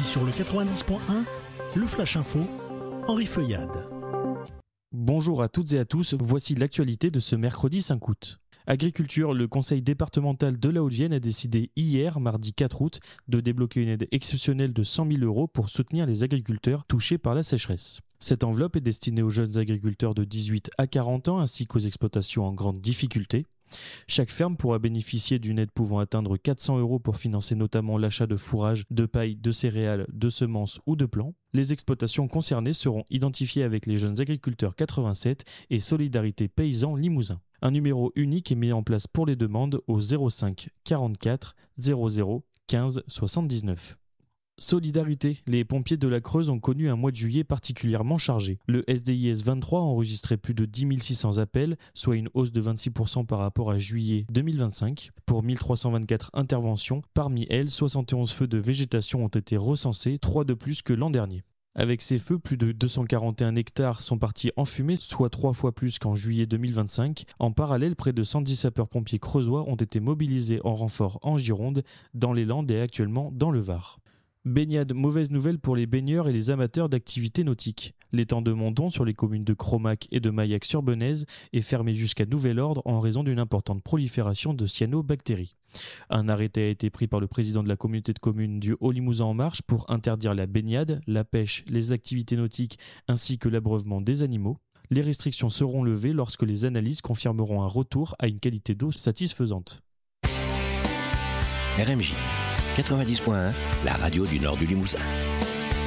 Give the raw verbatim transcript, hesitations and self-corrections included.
sur le quatre-vingt-dix point un, le Flash Info, Henri Feuillade. Bonjour à toutes et à tous, voici l'actualité de ce mercredi cinq août. Agriculture, le conseil départemental de la Haute-Vienne a décidé hier, mardi quatre août, de débloquer une aide exceptionnelle de cent mille euros pour soutenir les agriculteurs touchés par la sécheresse. Cette enveloppe est destinée aux jeunes agriculteurs de dix-huit à quarante ans ainsi qu'aux exploitations en grande difficulté. Chaque ferme pourra bénéficier d'une aide pouvant atteindre quatre cents euros pour financer notamment l'achat de fourrage, de paille, de céréales, de semences ou de plants. Les exploitations concernées seront identifiées avec les jeunes agriculteurs quatre-vingt-sept et Solidarité Paysans Limousin. Un numéro unique est mis en place pour les demandes au zéro cinq quarante-quatre zéro zéro quinze soixante-dix-neuf. Solidarité, les pompiers de la Creuse ont connu un mois de juillet particulièrement chargé. Le S D I S vingt-trois a enregistré plus de dix mille six cents appels, soit une hausse de vingt-six pour cent par rapport à juillet deux mille vingt-cinq. Pour mille trois cent vingt-quatre interventions, parmi elles, soixante et onze feux de végétation ont été recensés, trois de plus que l'an dernier. Avec ces feux, plus de deux cent quarante et un hectares sont partis en fumée, soit trois fois plus qu'en juillet deux mille vingt-cinq. En parallèle, près de cent dix sapeurs-pompiers creusois ont été mobilisés en renfort en Gironde, dans les Landes et actuellement dans le Var. Baignade, mauvaise nouvelle pour les baigneurs et les amateurs d'activités nautiques. L'étang de Mondon sur les communes de Cromac et de Maillac-sur-Benaise est fermé jusqu'à nouvel ordre en raison d'une importante prolifération de cyanobactéries. Un arrêté a été pris par le président de la communauté de communes du Haut-Limousin en marche pour interdire la baignade, la pêche, les activités nautiques ainsi que l'abreuvement des animaux. Les restrictions seront levées lorsque les analyses confirmeront un retour à une qualité d'eau satisfaisante. R M J quatre-vingt-dix point un, la radio du nord du Limousin.